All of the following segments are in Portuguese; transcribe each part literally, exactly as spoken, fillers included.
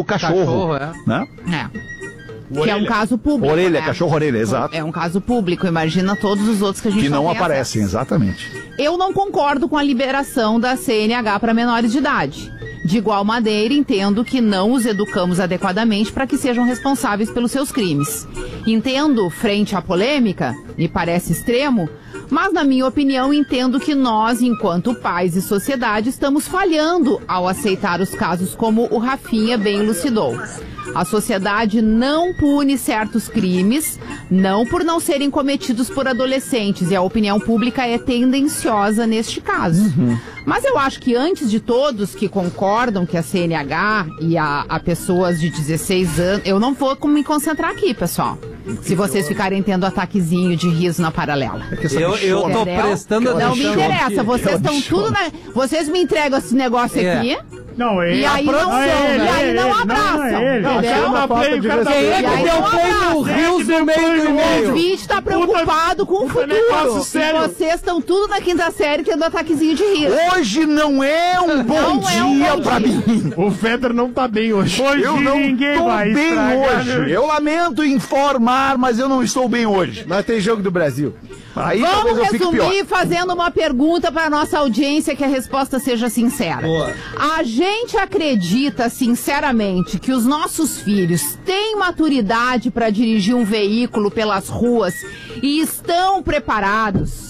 do cachorro, cachorro é. né? É. Que é um caso público. Orelha, né? cachorro-orelha, exato. É um caso público, imagina todos os outros que a gente Que não tem aparecem, acesso. exatamente. Eu não concordo com a liberação da C N H para menores de idade. De igual maneira, entendo que não os educamos adequadamente para que sejam responsáveis pelos seus crimes. Entendo, frente à polêmica, me parece extremo, mas, na minha opinião, entendo que nós, enquanto pais e sociedade, estamos falhando ao aceitar os casos como o Rafinha bem elucidou. A sociedade não pune certos crimes, não por não serem cometidos por adolescentes, e a opinião pública é tendenciosa neste caso. Uhum. Mas eu acho que antes de todos que concordam que a C N H e a, a pessoas de dezesseis anos... Eu não vou me concentrar aqui, pessoal. Se vocês ficarem tendo ataquezinho de riso na paralela. É eu, eu tô prestando atenção. Não me interessa, vocês estão tudo na... Vocês me entregam esse negócio é. aqui... Não, ele E aí não são, ele, e aí ele, não ele, abraçam, não, é ele. entendeu? Chama play, o cara tá Quem é que deu play no Rios no meio do O e-mail? ouvinte tá preocupado com o futuro. E vocês estão tudo na quinta série tendo ataquezinho de riso. Hoje não é um bom Não dia é um bom pra dia. mim. O Federer não tá bem hoje. Hoje Eu não ninguém tô vai bem estragar, hoje. né? Eu lamento informar, mas eu não estou bem hoje. Mas tem jogo do Brasil. Aí talvez Vamos eu fique pior. resumir fazendo uma pergunta para nossa audiência, que a resposta seja sincera. Boa. A gente acredita sinceramente que os nossos filhos têm maturidade para dirigir um veículo pelas ruas e estão preparados?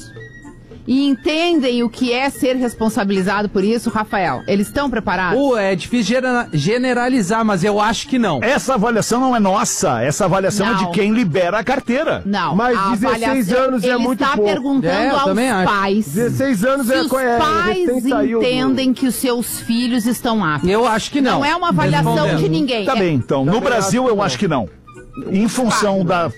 E entendem o que é ser responsabilizado por isso, Rafael? Eles estão preparados? Uh, é difícil gera- generalizar, mas eu acho que não. Essa avaliação não é nossa. Essa avaliação Não. é de quem libera a carteira. Não. Mas a dezesseis avaliação- anos é ele muito está pouco. perguntando É, eu aos também acho. pais dezesseis anos se é... os é, pais recém saiu do- entendem que os seus filhos estão aptos. Eu acho que não. Não é uma avaliação Respondendo. de ninguém. Tá É- bem, então. No Também Brasil acho que eu não. acho que não. Em função da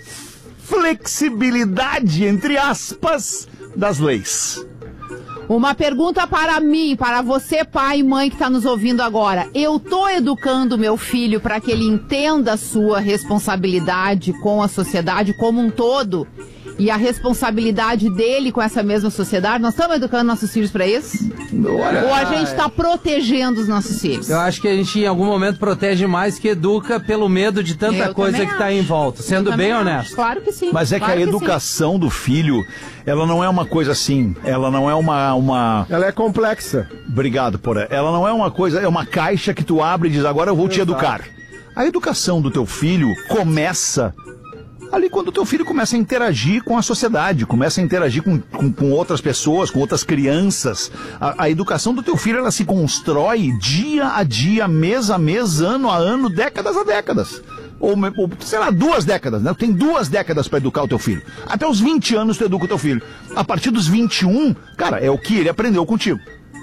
flexibilidade, entre aspas, das leis. Uma pergunta para mim, para você, pai e mãe que está nos ouvindo agora. Eu tô educando meu filho para que ele entenda a sua responsabilidade com a sociedade como um todo e a responsabilidade dele com essa mesma sociedade? Nós estamos educando nossos filhos para isso? Olha, Ou a gente está protegendo os nossos filhos? Eu acho que a gente em algum momento protege mais que educa pelo medo de tanta Eu coisa também que está acho. em volta. Sendo Eu bem também honesto. acho. Claro que sim. mas é que claro a sim. educação do filho, ela não é uma coisa assim, ela não é uma... uma... Ela é complexa. Obrigado, Porã. Ela não é uma coisa, é uma caixa que tu abre e diz, agora eu vou te educar. A educação do teu filho começa ali quando o teu filho começa a interagir com a sociedade, começa a interagir com, com, com outras pessoas, com outras crianças. A, a educação do teu filho, ela se constrói dia a dia, mês a mês, ano a ano, décadas a décadas. Ou, ou sei lá, duas décadas, né? Tem duas décadas para educar o teu filho. Até os vinte anos tu educa o teu filho. A partir dos vinte e um, cara, é o que ele aprendeu contigo.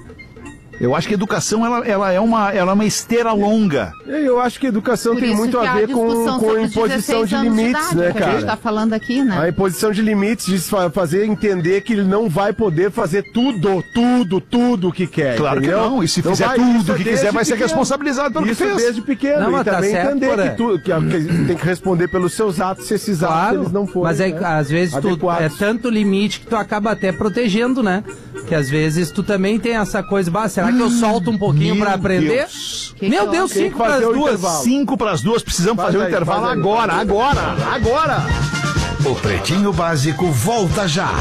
Eu acho que a educação, ela, ela, é, uma, ela é uma esteira longa. Eu acho que a educação Por tem isso muito que a há ver com, discussão com sobre a os imposição dezesseis de anos limites, idade, né, que a gente cara? está falando aqui, né? A imposição de limites, de fa- fazer entender que ele não vai poder fazer tudo, tudo, tudo o que quer. Claro entendeu? que não. E se Não fizer vai, tudo isso o que desde quiser, vai ser pequeno. responsabilizado pelo Isso que fez. desde pequeno. Não, mas e tá também certo, entender Porã. que, tu, que, a- que tem que responder pelos seus atos, se esses atos Claro, eles não forem, mas é, né, às vezes tu, adequados. é tanto limite que tu acaba até protegendo, né? Que às vezes tu também tem essa coisa, bah, será que eu solto um pouquinho Meu pra aprender? Deus. Que Meu que Deus, Tem que cinco para fazer as o duas. intervalo. Cinco para as duas, precisamos Faz fazer o aí, intervalo faz aí. agora, agora, agora. O Pretinho Básico volta já.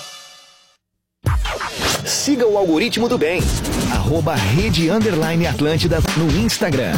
Siga o algoritmo do bem. Arroba Rede Underline Atlântida no Instagram.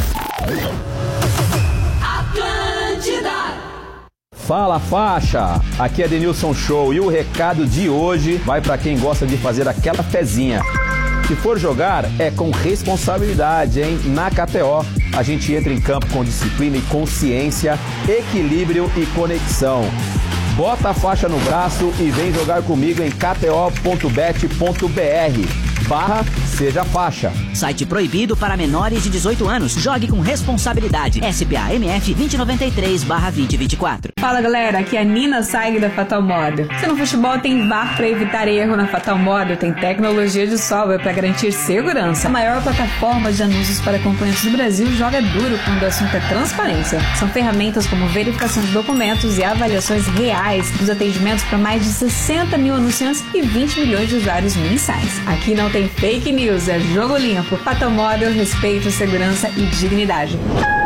Fala faixa, aqui é Denilson Show e o recado de hoje vai para quem gosta de fazer aquela fezinha. Se for jogar, é com responsabilidade, hein? Na K T O, a gente entra em campo com disciplina e consciência, equilíbrio e conexão. Bota a faixa no braço e vem jogar comigo em k t o ponto bet ponto b r barra seja faixa. Site proibido para menores de dezoito anos. Jogue com responsabilidade. S P A M F vinte noventa e três barra vinte vinte e quatro. Fala galera, aqui é a Nina Saig da Fatal Model. Se no futebol tem V A R para evitar erro, na Fatal Model tem tecnologia de sobra para garantir segurança. A maior plataforma de anúncios para acompanhantes do Brasil joga duro quando o assunto é transparência. São ferramentas como verificação de documentos e avaliações reais dos atendimentos para mais de sessenta mil anunciantes e vinte milhões de usuários mensais. Aqui não tem fake news, é jogo limpo. Fatal Model, respeito, segurança e dignidade.